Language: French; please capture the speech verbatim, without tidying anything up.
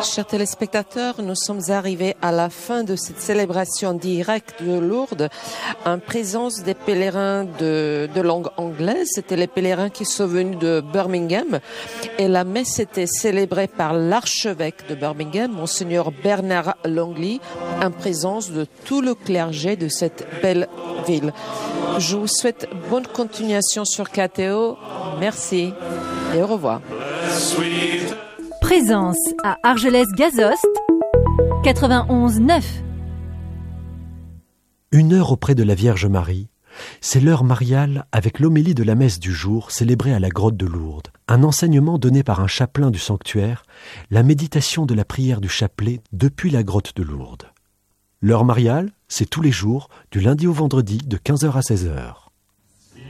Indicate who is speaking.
Speaker 1: Chers téléspectateurs, nous sommes arrivés à la fin de cette célébration directe de Lourdes en présence des pèlerins de, de langue anglaise. C'était les pèlerins qui sont venus de Birmingham et la messe était célébrée par l'archevêque de Birmingham, Monseigneur Bernard Longley, en présence de tout le clergé de cette belle ville. Je vous souhaite bonne continuation sur K T O. Merci et au revoir.
Speaker 2: Présence à Argelès-Gazost, quatre-vingt-onze neuf.
Speaker 3: Une heure auprès de la Vierge Marie, c'est l'heure mariale avec l'homélie de la messe du jour célébrée à la grotte de Lourdes, un enseignement donné par un chapelain du sanctuaire, la méditation de la prière du chapelet depuis la grotte de Lourdes. L'heure mariale, c'est tous les jours, du lundi au vendredi, de quinze heures à seize heures.